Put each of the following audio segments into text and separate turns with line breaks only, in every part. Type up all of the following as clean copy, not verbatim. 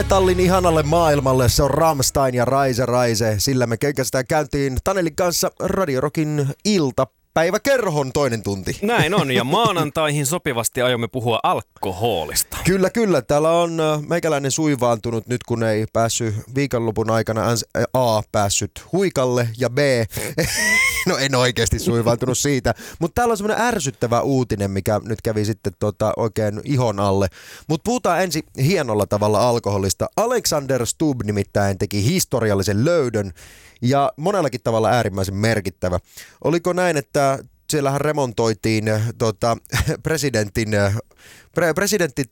Metallin ihanalle maailmalle, se on Rammstein ja Rise. Sillä me keikästään käyntiin Tanelin kanssa Radio Rockin iltapäiväkerhon toinen tunti.
Näin on, ja maanantaihin sopivasti aiomme puhua alkoholista.
Kyllä. Täällä on meikäläinen suivaantunut nyt, kun ei päässyt viikonlopun aikana A päässyt huikalle ja B, no en oikeasti suivaantunut siitä. Mutta täällä on semmoinen ärsyttävä uutinen, mikä nyt kävi sitten oikein ihon alle. Mutta puhutaan ensin hienolla tavalla alkoholista. Alexander Stubb nimittäin teki historiallisen löydön ja monellakin tavalla äärimmäisen merkittävä. Oliko näin, että siellähän remontoitiin presidentin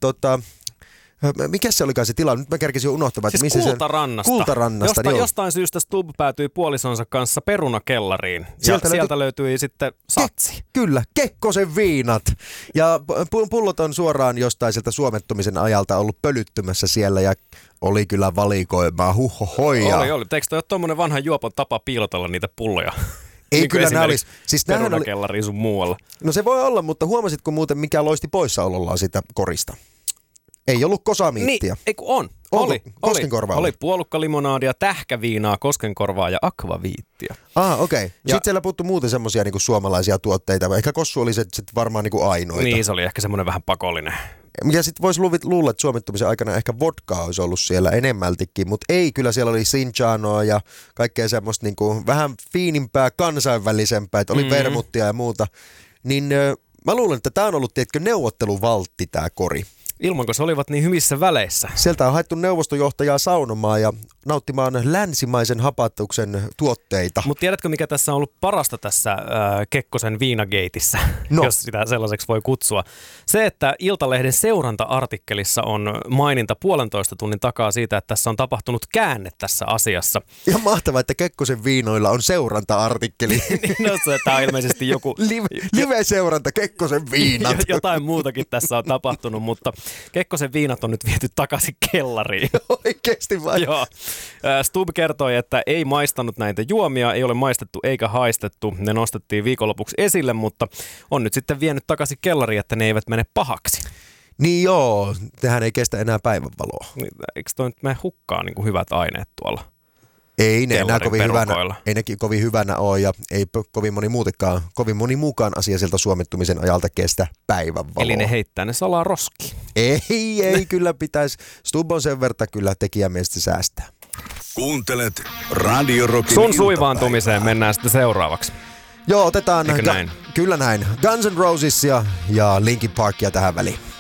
mikä se olikaan se tila? Nyt mä kerkesin jo unohtamaan.
Siis Kultarannasta. Jostain syystä Stubb päätyi puolisonsa kanssa perunakellariin. Sieltä löytyi sitten satsi.
Kyllä, Kekkosen viinat. Ja pullot on suoraan jostain sieltä suomettumisen ajalta ollut pölyttymässä siellä ja oli kyllä valikoimaa. Huhhohoja.
Oli. Eikö toi ole tommonen vanha juopon tapa piilotella niitä pulloja?
Ei niin kyllä nämä olisi.
Siis perunakellariin sun muualla.
No se voi olla, mutta huomasitko muuten mikä loisti poissaolollaan sitä korista? Ei ollut kosamiittiä.
Niin, on.
Koskenkorvaa
oli puolukkalimonadia, tähkäviinaa, koskenkorvaa ja akvaviittiä.
Okei. Sitten siellä puuttui muuten semmoisia niinku suomalaisia tuotteita. Ehkä kossu oli se varmaan niinku ainoita.
Niin, se oli ehkä semmoinen vähän pakollinen.
Mikä sitten voisi luulla, että suomittumisen aikana ehkä vodkaa olisi ollut siellä enemmältikin, mutta ei, kyllä siellä oli Cinchanoa ja kaikkea semmoista niinku vähän fiinimpää, kansainvälisempää, että oli vermuttia ja muuta. Niin mä luulen, että tämä on ollut, tiedätkö, neuvotteluvaltti tämä kori.
Ilmanko se olivat niin hyvissä väleissä.
Sieltä on haettu neuvostojohtajaa saunomaan ja nauttimaan länsimaisen hapatuksen tuotteita.
Mutta tiedätkö, mikä tässä on ollut parasta tässä Kekkosen viinageitissä, jos sitä sellaiseksi voi kutsua? Se, että Iltalehden seuranta-artikkelissa on maininta 1,5 tunnin takaa siitä, että tässä on tapahtunut käänne tässä asiassa.
Ja mahtavaa, että Kekkosen viinoilla on seuranta-artikkeli.
No se, tämä on ilmeisesti joku
live-seuranta Kekkosen viinat.
Jotain muutakin tässä on tapahtunut, mutta Kekkosen viinat on nyt viety takaisin kellariin.
Oikeesti vai?
Joo. Stubb kertoi, että ei maistanut näitä juomia, ei ole maistettu eikä haistettu. Ne nostettiin viikonlopuksi esille, mutta on nyt sitten vienyt takaisin kellariin, että ne eivät mene pahaksi.
Niin joo, tehän ei kestä enää päivänvaloa.
Eikö toi nyt mene hukkaan niin kuin hyvät aineet tuolla?
Ei ne enää kovin hyvänä ole ja ei kovin moni muukaan asia sieltä suomettumisen ajalta kestä päivänvaloa.
Eli ne heittää ne salaa roskiin.
Ei kyllä pitäisi. Stubb on sen verran kyllä tekijämielestä säästää.
Kuuntelet Radio Rockin
sun suivaantumiseen mennään sitten seuraavaksi.
Joo, otetaan.
Eikö näin?
Kyllä näin. Guns N' Roses ja Linkin Parkia tähän väliin.